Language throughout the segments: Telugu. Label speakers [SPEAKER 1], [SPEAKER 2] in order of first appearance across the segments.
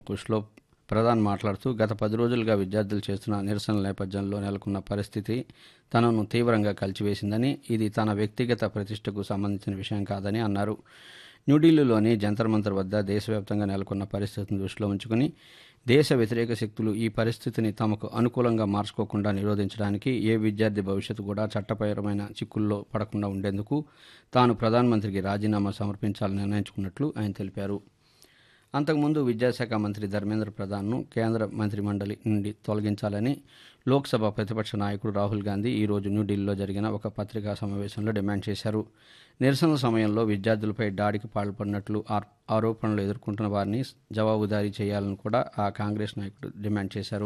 [SPEAKER 1] కుష్లో ప్రధాన్ మాట్లాడుతూ గత 10 రోజులుగా విద్యార్థులు చేస్తున్న నిరసనల నేపథ్యంలో నెలకొన్న పరిస్థితి తనను తీవ్రంగా కలిచివేసిందని, ఇది తన వ్యక్తిగత ప్రతిష్టకు సంబంధించిన విషయం కాదని అన్నారు. న్యూఢిల్లీలోని జంతర్ మంతర్ వద్ద దేశవ్యాప్తంగా నెలకొన్న పరిస్థితిని దృష్టిలో ఉంచుకుని దేశ వ్యతిరేక శక్తులు ఈ పరిస్థితిని తమకు అనుకూలంగా మార్చుకోకుండా నిరోధించడానికి ఏ విద్యార్థి భవిష్యత్తు కూడా చట్టపరమైన చిక్కుల్లో పడకుండా ఉండేందుకు తాను ప్రధానమంత్రికి రాజీనామా సమర్పించాలని నిర్ణయించుకున్నట్లు ఆయన తెలిపారు. అంతకుముందు విద్యాశాఖ మంత్రి ధర్మేంద్ర ప్రధాన్ను కేంద్ర మంత్రిమండలి నుండి తొలగించాలని లోక్సభ ప్రతిపక్ష నాయకుడు రాహుల్ గాంధీ ఈరోజు న్యూఢిల్లీలో జరిగిన ఒక పత్రికా సమావేశంలో డిమాండ్ చేశారు. నిరసనల సమయంలో విద్యార్థులపై దాడికి పాల్పడినట్లు ఆరోపణలు ఎదుర్కొంటున్న వారిని జవాబుదారీ చేయాలని కూడా ఆ కాంగ్రెస్ నాయకుడు డిమాండ్ చేశారు.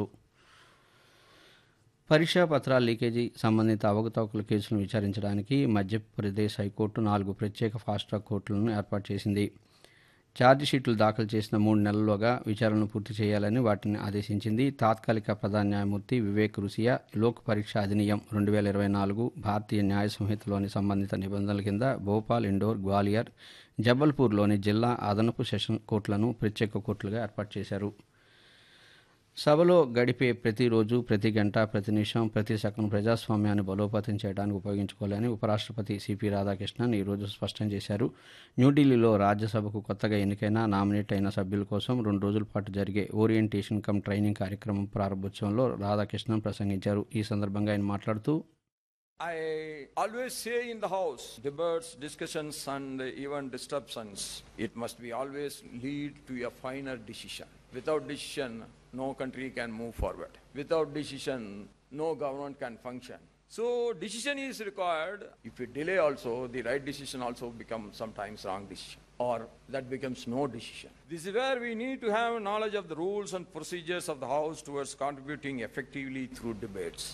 [SPEAKER 1] పరీక్షా పత్రాల లీకేజీ సంబంధిత అవకతవకల కేసులను విచారించడానికి మధ్యప్రదేశ్ హైకోర్టు 4 ప్రత్యేక ఫాస్ట్ ట్రాక్ కోర్టులను ఏర్పాటు చేసింది. ఛార్జిషీట్లు దాఖలు చేసిన 3 నెలల్లోగా విచారణను పూర్తి చేయాలని వాటిని ఆదేశించింది. తాత్కాలిక ప్రధాన న్యాయమూర్తి వివేక్ రుసియా లోక్ పరీక్ష అధినియం 2024 భారతీయ న్యాయ సంహితలోని సంబంధిత నిబంధనల కింద భోపాల్, ఇండోర్, గ్వాలియర్, జబల్పూర్లోని జిల్లా అదనపు సెషన్ కోర్టులను ప్రత్యేక కోర్టులుగా ఏర్పాటు చేశారు. సభలో గడిపే ప్రతిరోజు, ప్రతి గంట, ప్రతి నిమిషం, ప్రతి సెకండ్ ప్రజాస్వామ్యాన్ని బలోపేతం చేయడానికి ఉపయోగించుకోవాలని ఉపరాష్ట్రపతి సిపి రాధాకృష్ణన్ ఈరోజు స్పష్టం చేశారు. న్యూఢిల్లీలో రాజ్యసభకు కొత్తగా ఎన్నికైన నామినేట్ అయిన సభ్యుల కోసం 2 రోజుల పాటు జరిగే ఓరియంటేషన్ కమ్ ట్రైనింగ్ కార్యక్రమం ప్రారంభోత్సవంలో రాధాకృష్ణన్ ప్రసంగించారు. ఈ సందర్భంగా ఆయన మాట్లాడుతూ,
[SPEAKER 2] I always say in the house, debates, discussions and even disruptions, it must be always lead to a final decision. Without decision, no country can move forward. Without decision, no government can function. So decision is required. If we delay also, the right decision also becomes sometimes wrong decision, or that becomes no decision. This is where we need to have knowledge of the rules and procedures of the house towards contributing effectively through debates.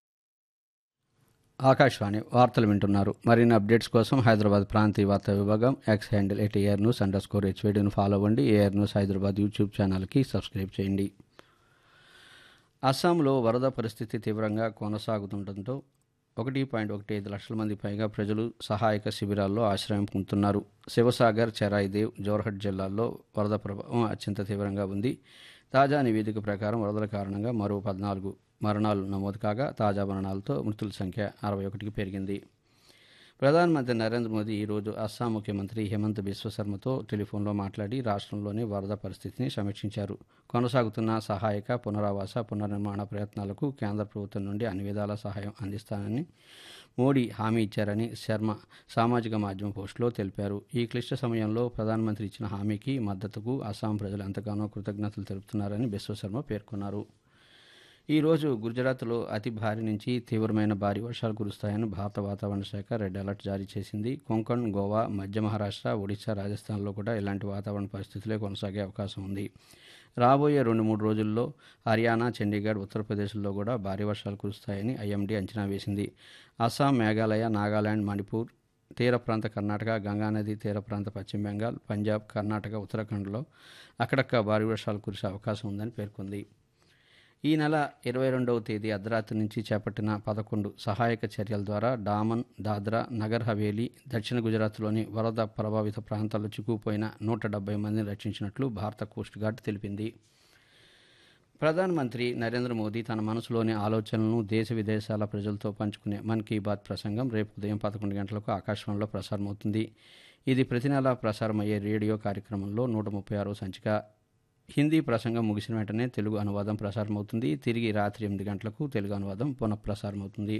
[SPEAKER 1] Akashvani వార్తలు వింటున్నారు. మరిన్ని అప్డేట్స్ కోసం హైదరాబాద్ ప్రాంతీయ వార్తా విభాగం ఎక్స్ హ్యాండిల్ @AirNews_HVDను ఫాలో అవ్వండి. AR న్యూస్ హైదరాబాద్ యూట్యూబ్ ఛానల్కి సబ్స్క్రైబ్ చేయండి. అస్సాంలో వరద పరిస్థితి తీవ్రంగా కొనసాగుతుండటంతో 1.15 లక్షల మంది పైగా ప్రజలు సహాయక శిబిరాల్లో ఆశ్రయం పొందుతున్నారు. శివసాగర్, చెరాయిదేవ్, జోర్హట్ జిల్లాల్లో వరద ప్రభావం అత్యంత తీవ్రంగా ఉంది. తాజా నివేదిక ప్రకారం వరదల కారణంగా మరో 14 మరణాలు నమోదు కాగా తాజా మరణాలతో మృతుల సంఖ్య 61కి పెరిగింది. ప్రధానమంత్రి నరేంద్ర మోదీ ఈరోజు అస్సాం ముఖ్యమంత్రి హిమంత్ బిశ్వ శర్మతో టెలిఫోన్లో మాట్లాడి రాష్ట్రంలోని వరద పరిస్థితిని సమీక్షించారు. కొనసాగుతున్న సహాయక, పునరావాస, పునర్నిర్మాణ ప్రయత్నాలకు కేంద్ర ప్రభుత్వం నుండి అన్ని విధాల సహాయం అందిస్తానని మోడీ హామీ ఇచ్చారని శర్మ సామాజిక మాధ్యమం పోస్టులో తెలిపారు. ఈ క్లిష్ట సమయంలో ప్రధానమంత్రి ఇచ్చిన హామీకి మద్దతుకు అస్సాం ప్రజలు ఎంతగానో కృతజ్ఞతలు తెలుపుతున్నారని బిశ్వశర్మ పేర్కొన్నారు. ఈరోజు గుజరాత్లో అతి భారీ నుంచి తీవ్రమైన భారీ వర్షాలు కురుస్తాయని భారత వాతావరణ శాఖ రెడ్ అలర్ట్ జారీ చేసింది. కొంకణ్, గోవా, మధ్య మహారాష్ట్ర, ఒడిశా, రాజస్థాన్లో కూడా ఇలాంటి వాతావరణ పరిస్థితులే కొనసాగే అవకాశం ఉంది. రాబోయే 2-3 రోజుల్లో హర్యానా, చండీగఢ్, ఉత్తరప్రదేశ్లో కూడా భారీ వర్షాలు కురుస్తాయని ఐఎండీ అంచనా వేసింది. అస్సాం, మేఘాలయ, నాగాలాండ్, మణిపూర్, తీర ప్రాంత కర్ణాటక, గంగానది తీర ప్రాంత పశ్చిమ బెంగాల్, పంజాబ్, కర్ణాటక, ఉత్తరాఖండ్లో అక్కడక్క భారీ వర్షాలు కురిసే అవకాశం ఉందని పేర్కొంది. ఈ నెల 22వ తేదీ అర్ధరాత్రి నుంచి చేపట్టిన 11 సహాయక చర్యల ద్వారా డామన్, దాద్రా, నగర్ హవేలీ, దక్షిణ గుజరాత్లోని వరద ప్రభావిత ప్రాంతాల్లో చిక్కుకుపోయిన 170 మందిని రక్షించినట్లు భారత కోస్ట్ గార్డ్ తెలిపింది. ప్రధానమంత్రి నరేంద్ర మోదీ తన మనసులోని ఆలోచనలను దేశ విదేశాల ప్రజలతో పంచుకునే మన్ కీ బాత్ ప్రసంగం రేపు ఉదయం 11 గంటలకు ఆకాశవాణిలో ప్రసారమవుతుంది. ఇది ప్రతి నెలా ప్రసారమయ్యే రేడియో కార్యక్రమంలో 136వ సంచిక. హిందీ ప్రసంగం ముగిసిన వెంటనే తెలుగు అనువాదం ప్రసారమవుతుంది. తిరిగి రాత్రి 8 గంటలకు తెలుగు అనువాదం పునఃప్రసారమవుతుంది.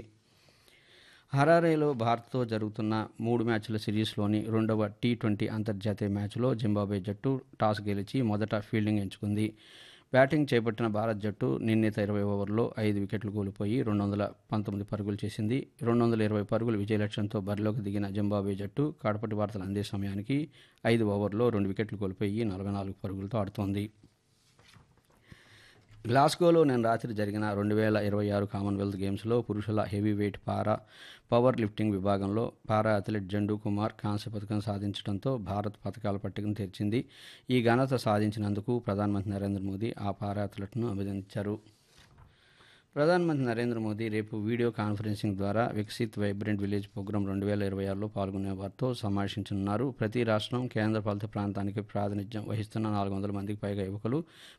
[SPEAKER 1] హరారేలో భారత్తో జరుగుతున్న 3 మ్యాచ్ల సిరీస్లోని 2వ T20 అంతర్జాతీయ మ్యాచ్లో జింబాబ్వే జట్టు టాస్ గెలిచి మొదట ఫీల్డింగ్ ఎంచుకుంది. బ్యాటింగ్ చేపట్టిన భారత్ జట్టు నిర్ణీత 20 ఓవర్లో 5 వికెట్లు కోల్పోయి 219 పరుగులు చేసింది. 220 పరుగుల విజయ లక్ష్యంతో బరిలోకి దిగిన జింబాబ్వే జట్టు కడపటి వార్తలు అందే సమయానికి 5 ఓవర్లో 2 వికెట్లు కోల్పోయి 44 పరుగులతో ఆడుతోంది. గ్లాస్గోలో నిన్న రాత్రి జరిగిన 2026 కామన్వెల్త్ గేమ్స్లో పురుషుల హెవీ వెయిట్ పవర్ లిఫ్టింగ్ విభాగంలో పారా అథ్లెట్ జండూ కుమార్ కాంస్య పథకం సాధించడంతో భారత్ పథకాల పట్టికను తెరిచింది. ఈ ఘనత సాధించినందుకు ప్రధానమంత్రి నరేంద్ర మోదీ ఆ పారా అథ్లెట్ను అభినందించారు. ప్రధానమంత్రి నరేంద్ర మోదీ రేపు వీడియో కాన్ఫరెన్సింగ్ ద్వారా వికసిత్ వైబ్రెంట్ విలేజ్ ప్రోగ్రాం 2026లో పాల్గొనే వారితో సమావేశించనున్నారు. ప్రతి రాష్ట్రం, కేంద్రపాలిత ప్రాంతానికి ప్రాతినిధ్యం వహిస్తున్న 400 మందికి పైగా యువకులు